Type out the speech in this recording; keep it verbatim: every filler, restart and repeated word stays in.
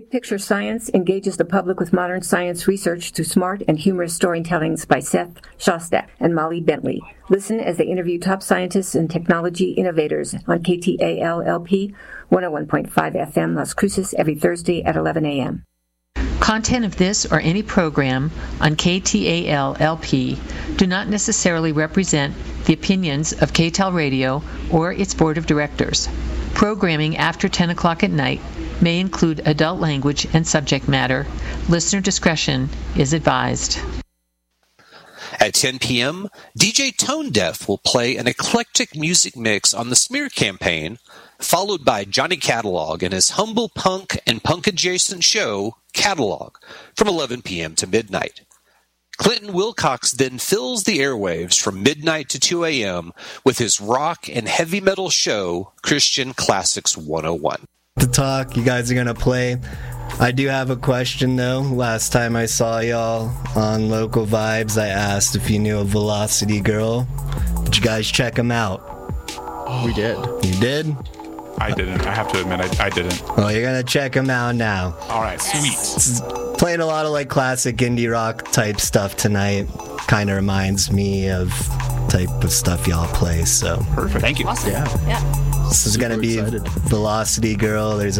Big Picture Science engages the public with modern science research through smart and humorous storytellings by Seth Shostak and Molly Bentley. Listen as they interview top scientists and technology innovators on K T A L L P one oh one point five F M Las Cruces every Thursday at eleven a.m. Content of this or any program on K T A L L P do not necessarily represent the opinions of K T A L Radio or its board of directors. Programming after ten o'clock at night may include adult language and subject matter. Listener discretion is advised. At ten p.m., D J Tone Deaf will play an eclectic music mix on the Smear Campaign, followed by Johnny Catalog and his humble punk and punk-adjacent show, Catalog, from eleven p.m. to midnight. Clinton Wilcox then fills the airwaves from midnight to two a.m. with his rock and heavy metal show, Christian Classics one oh one. To talk, you guys are going to play. I do have a question, though. Last time I saw y'all on Local Vibes, I asked if you knew a Velocity Girl. Did you guys check them out? Oh, we did. You did? I didn't. I have to admit, I, I didn't. Well, you're going to check them out now. All right, sweet. It's playing a lot of like classic indie rock type stuff tonight. Kind of reminds me of type of stuff y'all play, so. Perfect. Thank you. Awesome. Yeah. yeah. This is going to be excited. Velocity Girl. There's